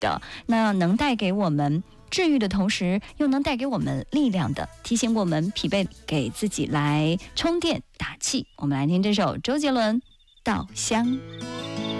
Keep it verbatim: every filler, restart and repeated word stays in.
的，那能带给我们治愈的同时，又能带给我们力量的，提醒我们疲惫，给自己来充电打气。我们来听这首周杰伦《稻香》。